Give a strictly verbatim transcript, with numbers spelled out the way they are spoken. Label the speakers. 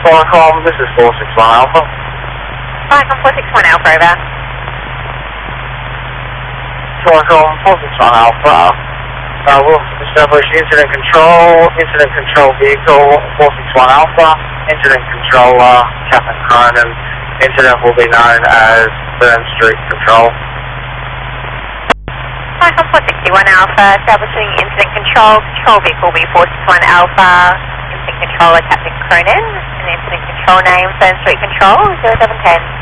Speaker 1: Flycom, this is four six one Alpha.
Speaker 2: Flycom four six one Alpha, over.
Speaker 1: Flycom four six one Alpha. Uh, we'll establish incident control, incident control vehicle four six one Alpha, incident controller, Captain Cronin. Incident will be known as Burn Street Control.
Speaker 2: Flycom four six one Alpha, establishing incident control, control vehicle will be four six one Alpha, incident controller Captain Cronin, and incident control name Burn Street Control, zero seven ten.